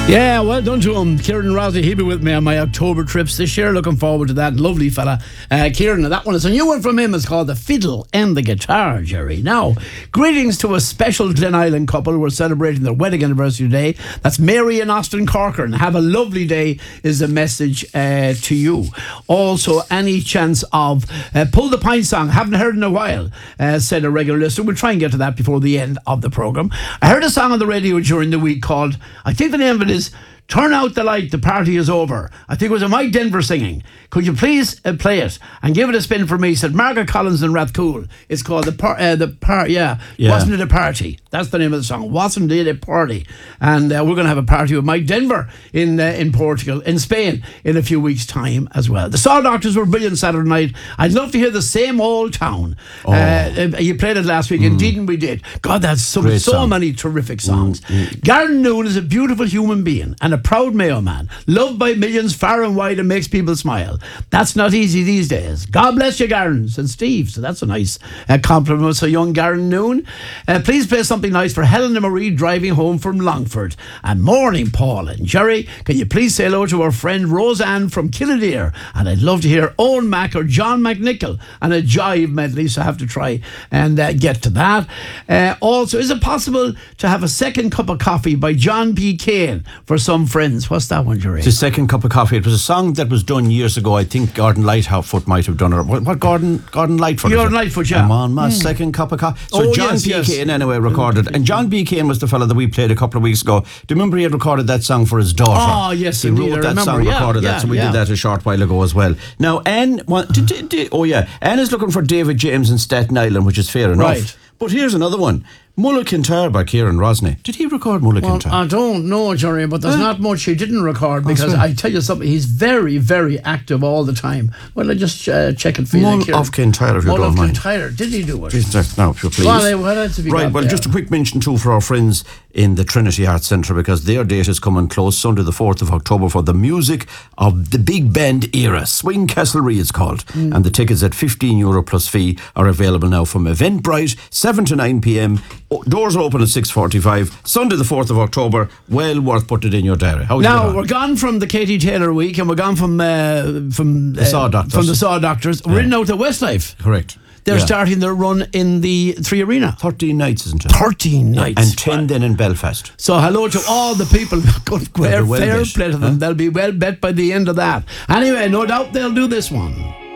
Yeah, well done to him. Kieran Rossi, he'll be with me on my October trips this year. Looking forward to that. Lovely fella. Kieran, that one is a new one from him. It's called The Fiddle and the Guitar, Jerry. Now, greetings to a special Glen Island couple who are celebrating their wedding anniversary today. That's Mary and Austin Corcoran. Have a lovely day is the message to you. Also, any chance of Pull the Pint song. Haven't heard in a while, said a regular listener. We'll try and get to that before the end of the programme. I heard a song on the radio during the week called, I think the name of it is Turn Out the Light, the Party Is Over. I think it was a Mike Denver singing. Could you please play it and give it a spin for me? Said Margaret Collins and Rathcoole. It's called yeah. Wasn't It a Party? That's the name of the song. Wasn't It a Party? And we're going to have a party with Mike Denver in Portugal, in Spain, in a few weeks' time as well. The Saw Doctors were brilliant Saturday night. I'd love to hear The Same Old Town. You played it last week. Indeed, and we did. God, that's so many terrific songs. Garen Noon is a beautiful human being and a proud Mayo man, loved by millions far and wide and makes people smile. That's not easy these days. God bless you, Garen, said Steve. So that's a nice compliment. So young Garen Noon. Please play something nice for Helen and Marie driving home from Longford. And morning, Paul and Jerry. Can you please say hello to our friend Roseanne from Killdeer? And I'd love to hear Owen Mac or John McNichol and a jive medley, so I have to try and get to that. Also, is it possible to have a second cup of coffee by John P. Kane for some friends? What's that one, Jerry? It's a second cup of coffee. It was a song that was done years ago. I think Gordon Lightfoot might have done it. What Gordon Lightfoot? Gordon Lightfoot, yeah. I'm on my second cup of coffee. So John B. Kane anyway recorded. And John B. Kane was the fella that we played a couple of weeks ago. Do you remember he had recorded that song for his daughter? Oh, yes, he indeed, wrote that song, recorded that. So we did that a short while ago as well. Now, Anne is looking for David James in Staten Island, which is fair enough. Right. But here's another one. Mulla Kintyre by Kieran Rosny. Did he record Mulla Kintyre? I don't know, Jerry, but there's not much he didn't record, because I tell you something, he's very, very active all the time. Well, I just check it for you. Mull of Kintyre, if you don't mind. Mull of Kintyre, did he do it? No, if you please. Well, just a quick mention too for our friends in the Trinity Arts Centre, because their date is coming close, Sunday the 4th of October, for the music of the big band era. Swing Castlereagh it's called. And the tickets at €15 plus fee are available now from Eventbrite, 7 to 9 p.m. Doors are open at 6:45. Sunday the 4th of October. Well worth putting it in your diary. Now we're gone from the Katie Taylor week, and we're gone from the Saw Doctors. From the Saw Doctors. We're in now to Westlife. Correct. They're starting their run in the 3 Arena. 13 nights, isn't it? 13 nights. And 10 then in Belfast. So hello to all the people. Fair play to them. They'll be well bet by the end of that. Anyway, no doubt they'll do this one.